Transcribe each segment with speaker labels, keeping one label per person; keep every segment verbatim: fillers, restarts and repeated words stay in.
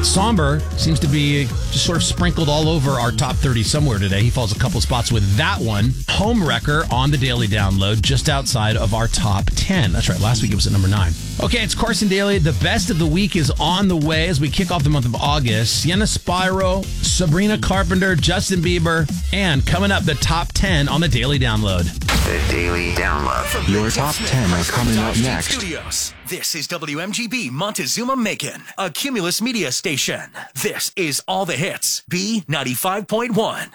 Speaker 1: Somber seems to be just sort of sprinkled all over our top thirty somewhere today. He falls a couple spots with that one. Homewrecker on the Daily Download, just outside of our top ten. That's right. Last week it was at number nine. Okay, it's Carson Daly. The best of the week is on the way as we kick off the month of August. Sienna Spyro, Sabrina Carpenter, Justin Bieber, and coming up, the top ten on the Daily Download.
Speaker 2: The Daily Download.
Speaker 3: Your top ten are coming up next.
Speaker 4: Studios. This is W M G B Montezuma Macon, a Cumulus media station. This is All the Hits, B ninety-five point one.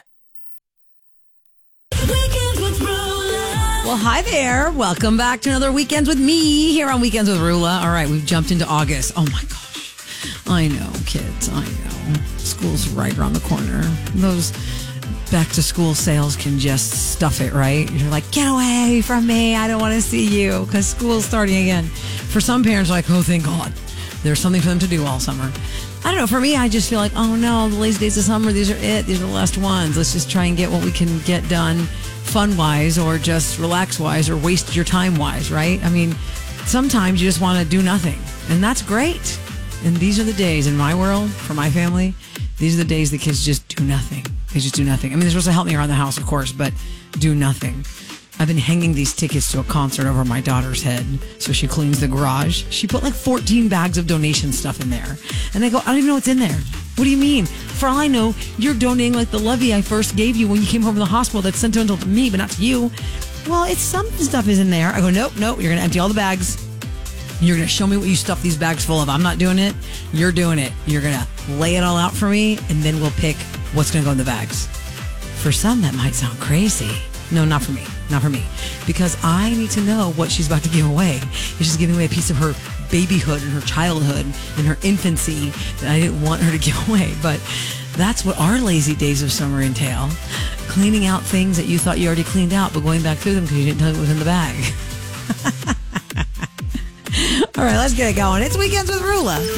Speaker 5: Well, hi there. Welcome back to another Weekends with me here on Weekends with Rula. All right, we've jumped into August. Oh my gosh. I know, kids. I know. School's right around the corner. Those back to school sales can just stuff it, right? You're like, get away from me. I don't want to see you because school's starting again. For some parents, like, oh, thank God. There's something for them to do all summer. I don't know. For me, I just feel like, oh no, the lazy days of summer, these are it. These are the last ones. Let's just try and get what we can get done fun-wise or just relax-wise or waste your time-wise, right? I mean, sometimes you just want to do nothing, and that's great. And these are the days in my world, for my family, these are the days the kids just do nothing. They just do nothing. I mean, they're supposed to help me around the house, of course, but do nothing. I've been hanging these tickets to a concert over my daughter's head so she cleans the garage. She put like fourteen bags of donation stuff in there. And I go, I don't even know what's in there. What do you mean? For all I know, you're donating like the levy I first gave you when you came home from the hospital that's sentimental to me, but not to you. Well, it's some stuff is in there. I go, nope, nope, you're going to empty all the bags. You're going to show me what you stuff these bags full of. I'm not doing it. You're doing it. You're going to lay it all out for me, and then we'll pick what's going to go in the bags. For some, that might sound crazy. No, not for me. Not for me. Because I need to know what she's about to give away. If she's giving away a piece of her babyhood and her childhood and her infancy that I didn't want her to give away. But that's what our lazy days of summer entail. Cleaning out things that you thought you already cleaned out, but going back through them because you didn't tell it was in the bag. All right, let's get it going. It's Weekends with Rula.